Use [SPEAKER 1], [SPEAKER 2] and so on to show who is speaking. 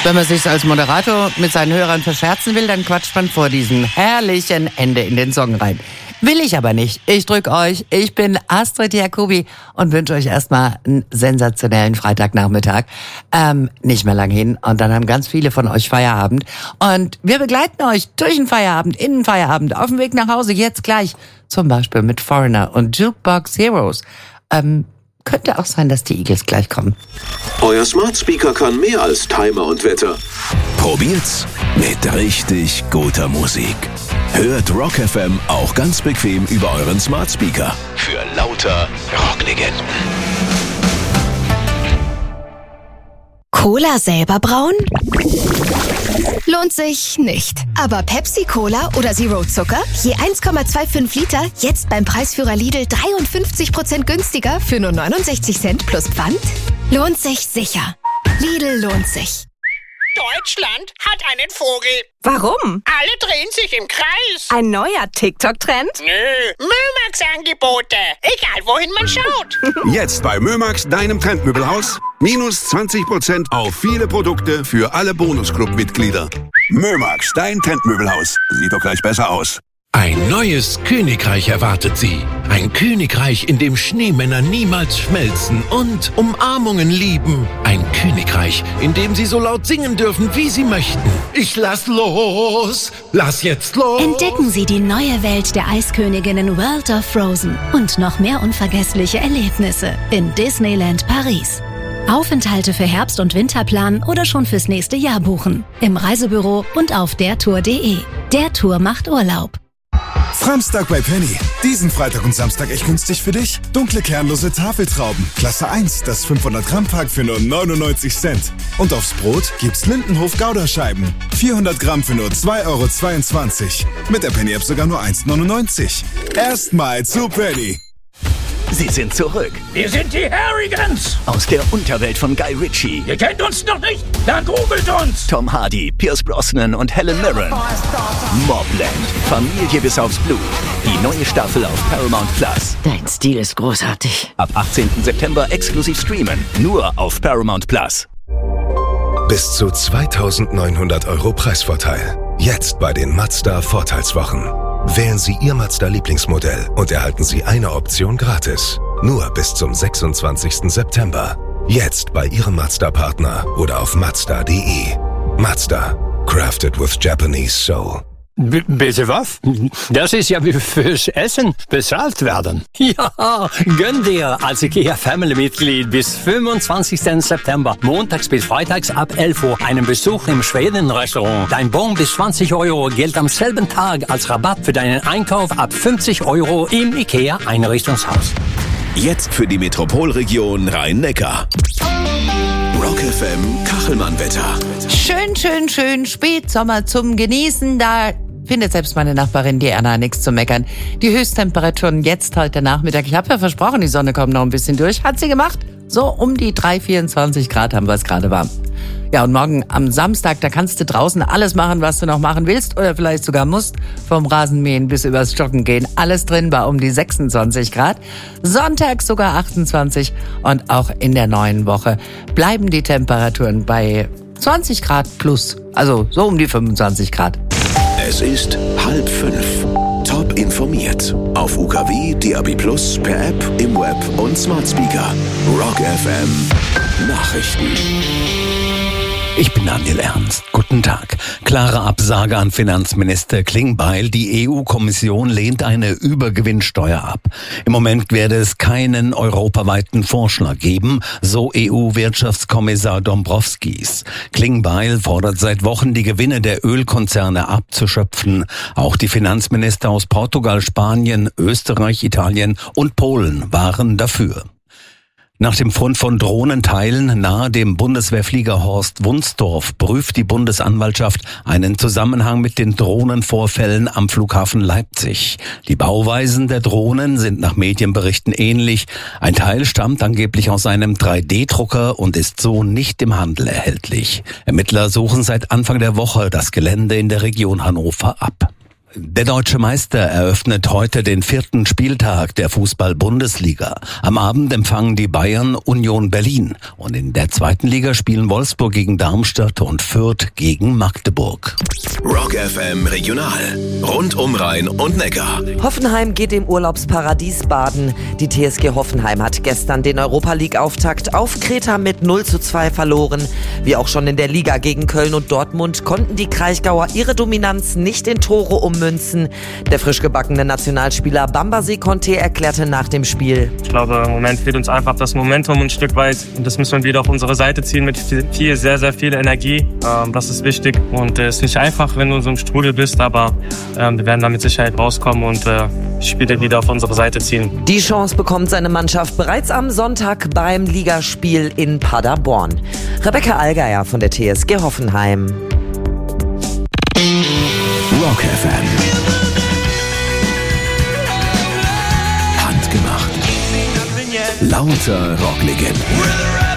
[SPEAKER 1] Wenn man sich als Moderator mit seinen Hörern verscherzen will, dann quatscht man vor diesem herrlichen Ende in den Song rein. Will ich aber nicht. Ich drück euch. Ich bin Astrid Jacobi und wünsche euch erstmal einen sensationellen Freitagnachmittag. Nicht mehr lang hin. Und dann haben ganz viele von euch Feierabend. Und wir begleiten euch durch den Feierabend, in den Feierabend, auf dem Weg nach Hause, jetzt gleich. Zum Beispiel mit Foreigner und Jukebox Heroes. Könnte auch sein, dass die Eagles gleich kommen.
[SPEAKER 2] Euer Smart Speaker kann mehr als Timer und Wetter. Probiert's mit richtig guter Musik. Hört Rock FM auch ganz bequem über euren Smart Speaker. Für lauter Rocklegenden.
[SPEAKER 3] Cola selber brauen? Lohnt sich nicht. Aber Pepsi Cola oder Zero Zucker? Je 1,25 Liter, jetzt beim Preisführer Lidl 53% günstiger für nur 69 Cent plus Pfand? Lohnt sich sicher. Lidl lohnt sich.
[SPEAKER 4] Deutschland hat einen Vogel.
[SPEAKER 5] Warum?
[SPEAKER 4] Alle drehen sich im Kreis.
[SPEAKER 5] Ein neuer TikTok-Trend?
[SPEAKER 4] Nö, Mömax-Angebote. Egal, wohin man schaut.
[SPEAKER 6] Jetzt bei Mömax, deinem Trendmöbelhaus. Minus 20% auf viele Produkte für alle Bonusclub-Mitglieder. Mömax, dein Trendmöbelhaus. Sieht doch gleich besser aus.
[SPEAKER 7] Ein neues Königreich erwartet Sie. Ein Königreich, in dem Schneemänner niemals schmelzen und Umarmungen lieben. Ein Königreich, in dem Sie so laut singen dürfen, wie Sie möchten. Ich lass los, lass jetzt los.
[SPEAKER 3] Entdecken Sie die neue Welt der Eisköniginnen World of Frozen und noch mehr unvergessliche Erlebnisse in Disneyland Paris. Aufenthalte für Herbst- und Winter planen oder schon fürs nächste Jahr buchen. Im Reisebüro und auf dertour.de. Der Tour macht Urlaub.
[SPEAKER 8] Framstag bei Penny. Diesen Freitag und Samstag echt günstig für dich. Dunkle kernlose Tafeltrauben. Klasse 1, das 500 Gramm Pack für nur 99 Cent. Und aufs Brot gibt's Lindenhof Gouda-Scheiben. 400 Gramm für nur 2,22 €. Mit der Penny-App sogar nur 1,99 €. Erstmal zu Penny.
[SPEAKER 9] Sie sind zurück.
[SPEAKER 4] Wir sind die Harrigans.
[SPEAKER 9] Aus der Unterwelt von Guy Ritchie.
[SPEAKER 4] Ihr kennt uns noch nicht? Dann googelt uns.
[SPEAKER 9] Tom Hardy, Pierce Brosnan und Helen Mirren. Mobland. Familie bis aufs Blut. Die neue Staffel auf Paramount Plus.
[SPEAKER 1] Dein Stil ist großartig.
[SPEAKER 9] Ab 18. September exklusiv streamen. Nur auf Paramount Plus.
[SPEAKER 10] Bis zu 2.900 € Preisvorteil. Jetzt bei den Mazda Vorteilswochen. Wählen Sie Ihr Mazda-Lieblingsmodell und erhalten Sie eine Option gratis. Nur bis zum 26. September. Jetzt bei Ihrem Mazda-Partner oder auf Mazda.de. Mazda. Crafted with Japanese Soul.
[SPEAKER 11] Bitte was? Das ist ja wie fürs Essen bezahlt werden. Ja, gönn dir als IKEA-Family-Mitglied bis 25. September, montags bis freitags ab 11 Uhr, einen Besuch im Schweden-Restaurant. Dein Bon bis 20 € gilt am selben Tag als Rabatt für deinen Einkauf ab 50 € im IKEA-Einrichtungshaus.
[SPEAKER 2] Jetzt für die Metropolregion Rhein-Neckar. Rock FM Kachelmann-Wetter.
[SPEAKER 1] Schön Spätsommer zum Genießen. Da findet selbst meine Nachbarin, die Erna, nichts zu meckern. Die Höchsttemperaturen jetzt heute Nachmittag. Ich habe ja versprochen, die Sonne kommt noch ein bisschen durch. Hat sie gemacht. So um die 24 Grad haben wir es gerade warm. Ja, und morgen am Samstag, da kannst du draußen alles machen, was du noch machen willst oder vielleicht sogar musst. Vom Rasenmähen bis übers Joggen gehen. Alles drin bei um die 26 Grad. Sonntag sogar 28 und auch in der neuen Woche bleiben die Temperaturen bei 20 Grad plus. Also so um die 25 Grad.
[SPEAKER 2] Es ist 4:30. Top informiert. Auf UKW, DAB+, per App, im Web und Smart Speaker. Rock FM Nachrichten.
[SPEAKER 7] Ich bin Daniel Ernst. Guten Tag. Klare Absage an Finanzminister Klingbeil. Die EU-Kommission lehnt eine Übergewinnsteuer ab. Im Moment werde es keinen europaweiten Vorschlag geben, so EU-Wirtschaftskommissar Dombrovskis. Klingbeil fordert seit Wochen, die Gewinne der Ölkonzerne abzuschöpfen. Auch die Finanzminister aus Portugal, Spanien, Österreich, Italien und Polen waren dafür. Nach dem Fund von Drohnenteilen nahe dem Bundeswehrflieger Horst Wunstorf prüft die Bundesanwaltschaft einen Zusammenhang mit den Drohnenvorfällen am Flughafen Leipzig. Die Bauweisen der Drohnen sind nach Medienberichten ähnlich. Ein Teil stammt angeblich aus einem 3D-Drucker und ist so nicht im Handel erhältlich. Ermittler suchen seit Anfang der Woche das Gelände in der Region Hannover ab. Der deutsche Meister eröffnet heute den 4. Spieltag der Fußball-Bundesliga. Am Abend empfangen die Bayern Union Berlin. Und in der 2. Liga spielen Wolfsburg gegen Darmstadt und Fürth gegen Magdeburg.
[SPEAKER 2] Rock FM Regional. Rund um Rhein und Neckar.
[SPEAKER 12] Hoffenheim geht im Urlaubsparadies baden. Die TSG Hoffenheim hat gestern den Europa-League-Auftakt auf Kreta mit 0:2 verloren. Wie auch schon in der Liga gegen Köln und Dortmund konnten die Kraichgauer ihre Dominanz nicht in Tore ummünzen. Der frisch gebackene Nationalspieler Bambasé Conté erklärte nach dem Spiel:
[SPEAKER 13] Ich glaube, im Moment fehlt uns einfach das Momentum ein Stück weit. Und das müssen wir wieder auf unsere Seite ziehen mit sehr, sehr viel Energie. Das ist wichtig. Und es ist nicht einfach, wenn du in so einem Strudel bist, aber wir werden da mit Sicherheit rauskommen und Spiele wieder auf unsere Seite ziehen.
[SPEAKER 12] Die Chance bekommt seine Mannschaft bereits am Sonntag beim Ligaspiel in Paderborn. Rebecca Allgeier von der TSG Hoffenheim.
[SPEAKER 2] Rock FM. Handgemacht. Lauter Rocklegenden.